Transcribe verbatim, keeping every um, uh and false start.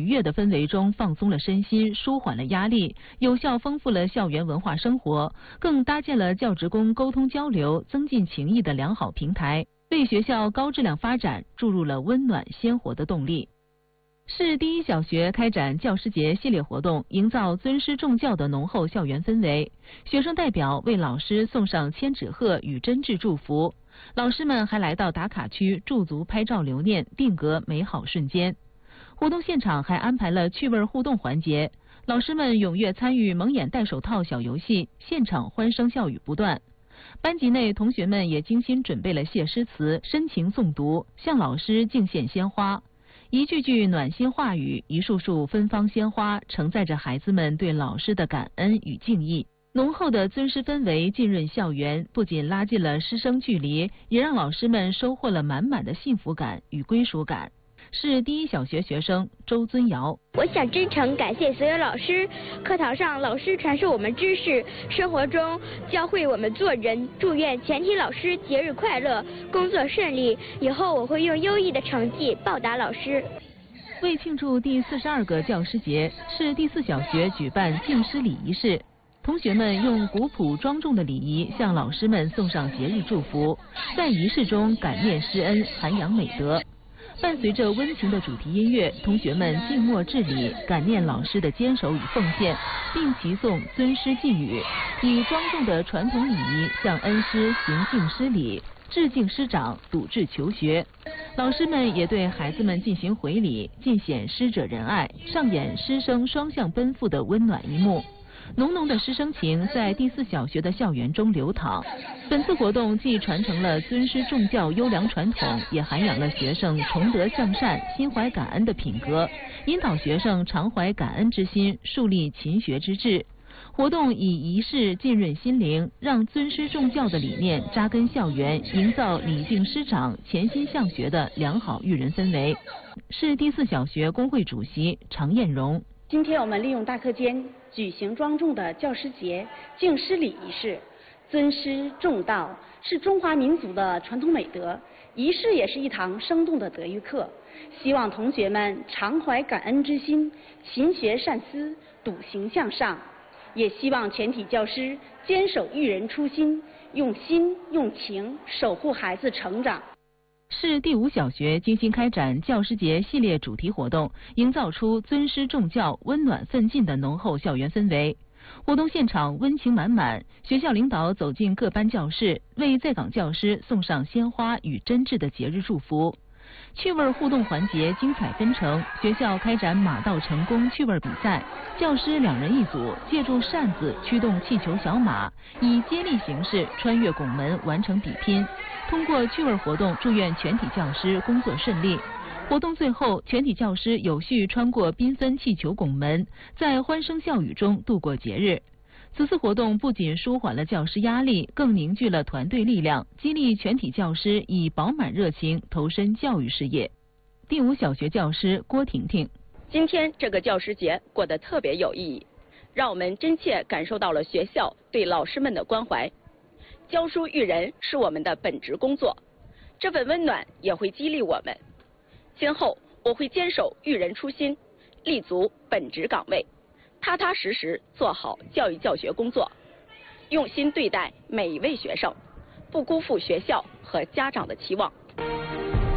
悦的氛围中放松了身心，舒缓了压力，有效丰富了校园文化生活，更搭建了教职工沟通交流、增进情谊的良好平台，为学校高质量发展注入了温暖鲜活的动力。市第一小学开展教师节系列活动，营造尊师重教的浓厚校园氛围。学生代表为老师送上千纸鹤与真挚祝福，老师们还来到打卡区驻足拍照留念，定格美好瞬间。活动现场还安排了趣味互动环节，老师们踊跃参与蒙眼戴手套小游戏，现场欢声笑语不断。班级内同学们也精心准备了谢诗词，深情诵读，向老师敬献鲜花。一句句暖心话语，一束束芬芳鲜花，承载着孩子们对老师的感恩与敬意。浓厚的尊师氛围浸润校园，不仅拉近了师生距离，也让老师们收获了满满的幸福感与归属感。市第一小学学生周尊尧， 我想真诚感谢所有老师，课堂上老师传授我们知识，生活中教会我们做人。祝愿全体老师节日快乐，工作顺利。以后我会用优异的成绩报答老师。 为庆祝第四十二个教师节，市第四小学举办敬师礼仪式，同学们用古朴庄重的礼仪向老师们送上节日祝福，在仪式中感念师恩，涵养美德。伴随着温情的主题音乐，同学们静默致礼，感念老师的坚守与奉献，并齐诵尊师寄语，以庄重的传统礼仪向恩师行敬师礼，致敬师长，笃志求学。老师们也对孩子们进行回礼，尽显师者仁爱，上演师生双向奔赴的温暖一幕。浓浓的师生情在第四小学的校园中流淌。本次活动既传承了尊师重教优良传统，也涵养了学生崇德向善、心怀感恩的品格，引导学生常怀感恩之心，树立勤学之志。活动以仪式浸润心灵，让尊师重教的理念扎根校园，营造礼敬师长、潜心向学的良好育人氛围。市第四小学工会主席常艳荣， 今天我们利用大课间举行庄重的教师节敬师礼仪式。尊师重道是中华民族的传统美德，仪式也是一堂生动的德育课。希望同学们常怀感恩之心，勤学善思，笃行向上。也希望全体教师坚守育人初心，用心用情守护孩子成长。 市第五小学精心开展教师节系列主题活动，营造出尊师重教、温暖奋进的浓厚校园氛围。活动现场温情满满，学校领导走进各班教室，为在岗教师送上鲜花与真挚的节日祝福。趣味互动环节精彩纷呈，学校开展马到成功趣味比赛，教师两人一组，借助扇子驱动气球小马，以接力形式穿越拱门完成比拼。通过趣味活动，祝愿全体教师工作顺利。活动最后，全体教师有序穿过缤纷气球拱门，在欢声笑语中度过节日。此次活动不仅舒缓了教师压力，更凝聚了团队力量，激励全体教师以饱满热情投身教育事业。第五小学教师郭婷婷， 今天这个教师节过得特别有意义，让我们真切感受到了学校对老师们的关怀。教书育人是我们的本职工作，这份温暖也会激励我们。今后我会坚守育人初心，立足本职岗位，踏踏实实做好教育教学工作，用心对待每一位学生，不辜负学校和家长的期望。